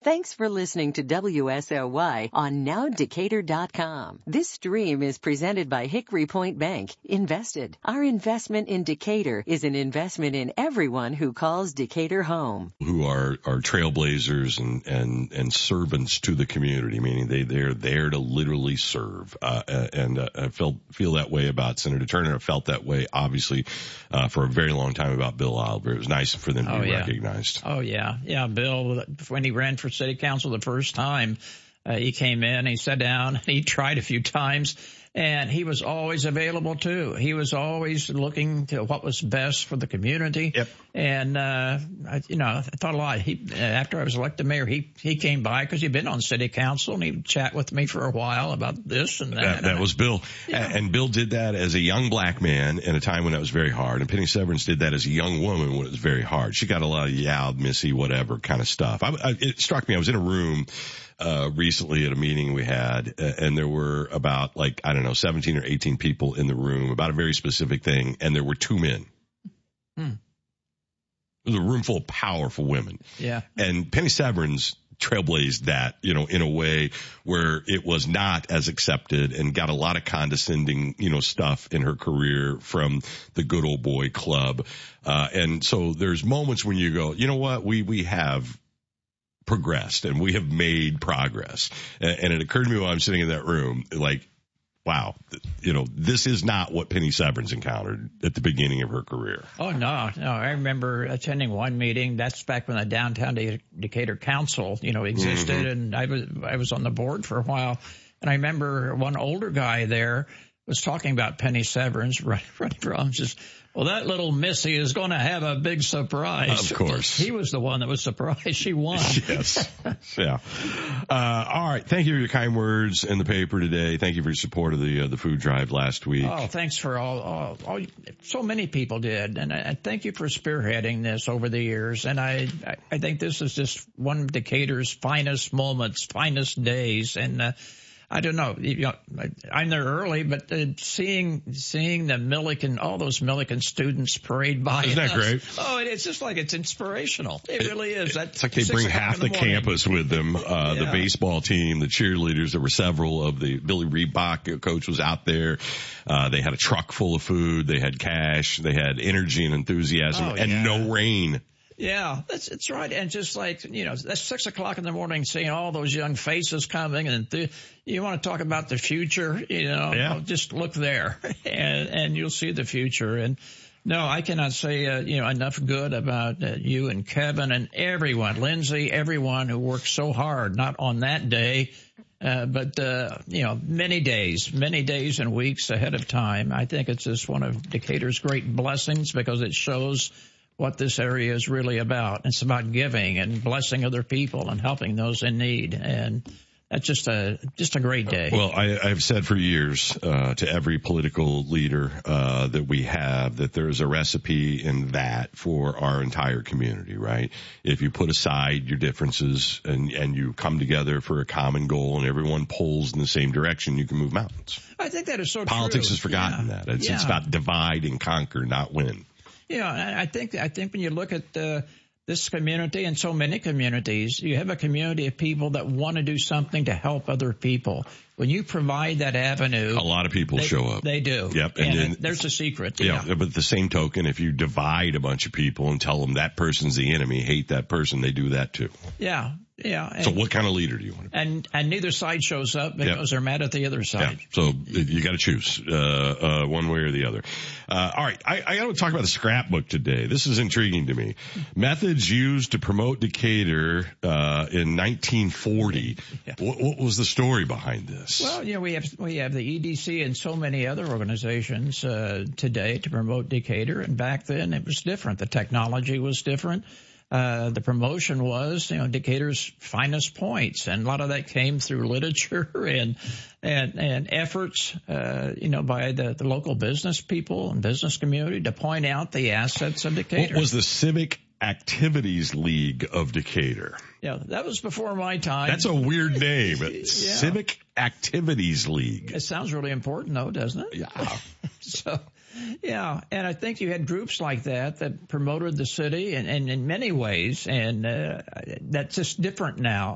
Thanks for listening to WSOY on NowDecatur.com. This stream is presented by Hickory Point Bank. Invested. Our investment in Decatur is an investment in everyone who calls Decatur home. Who are trailblazers and servants to the community, meaning they're there to literally serve. I feel that way about Senator Turner. I felt that way, obviously, for a very long time about Bill Oliver. It was nice for them to be recognized. Oh, yeah. Yeah, Bill, when he ran for city council the first time, he came in, he sat down, he tried a few times, and he was always available too. He was always looking to what was best for the community. Yep. And, I thought a lot. After I was elected mayor, he came by because he'd been on city council and he'd chat with me for a while about this and that. That was Bill. Yeah. And Bill did that as a young black man in a time when that was very hard. And Penny Severance did that as a young woman when it was very hard. She got a lot of missy, whatever kind of stuff. It struck me. I was in a room recently at a meeting we had, and there were about 17 or 18 people in the room about a very specific thing, and there were two men. It was a room full of powerful women. Yeah. And Penny Severance trailblazed that, in a way where it was not as accepted and got a lot of condescending, stuff in her career from the good old boy club. And so there's moments when you go, you know what, we have progressed and we have made progress. And it occurred to me while I'm sitting in that room, wow, this is not what Penny Severance encountered at the beginning of her career. Oh, no. I remember attending one meeting. That's back when the Downtown Decatur Council, existed, and I was on the board for a while. And I remember one older guy there was talking about Penny Severance running from just, well, that little missy is going to have a big surprise. Of course. He was the one that was surprised she won. Yes. Yeah. All right. Thank you for your kind words in the paper today. Thank you for your support of the food drive last week. Oh, thanks for all so many people did. And I thank you for spearheading this over the years. And I think this is just one of Decatur's finest moments, finest days. And, I don't know. I'm there early, but seeing the Milliken, all those Milliken students parade by. Isn't that great? Oh, it's just it's inspirational. It really is. It's like they bring half the campus with them. The baseball team, the cheerleaders. There were several of the Billy Reebok coach was out there. They had a truck full of food. They had cash. They had energy and enthusiasm, no rain. Yeah, that's right. And just that's 6 o'clock in the morning, seeing all those young faces coming, and you want to talk about the future, just look there and you'll see the future. And no, I cannot say, enough good about you and Kevin and everyone, Lindsay, everyone who worked so hard, not on that day, but many days and weeks ahead of time. I think it's just one of Decatur's great blessings because it shows what this area is really about. It's about giving and blessing other people and helping those in need. And that's just a great day. Well, I've said for years to every political leader that we have that there's a recipe in that for our entire community, right? If you put aside your differences and you come together for a common goal and everyone pulls in the same direction, you can move mountains. I think that is so true. Politics has forgotten that. It's about divide and conquer, not win. Yeah, I think when you look at this community and so many communities, you have a community of people that want to do something to help other people. When you provide that avenue, a lot of people show up. They do. Yep. And then there's a secret. Yeah. But the same token, if you divide a bunch of people and tell them that person's the enemy, hate that person, they do that too. Yeah. Yeah. So what kind of leader do you want to be? And neither side shows up because they're mad at the other side. Yeah. So you got to choose one way or the other. All right. I got to talk about the scrapbook today. This is intriguing to me. Methods used to promote Decatur in 1940. Yeah. What was the story behind this? Well, we have the EDC and so many other organizations today to promote Decatur, and back then it was different. The technology was different. The promotion was, Decatur's finest points, and a lot of that came through literature and efforts, by the local business people and business community to point out the assets of Decatur. What was the Civic Activities League of Decatur? Yeah, that was before my time. That's a weird name. Civic Activities League. It sounds really important, though, doesn't it? Yeah. So. Yeah, and I think you had groups like that promoted the city and in many ways, and that's just different now.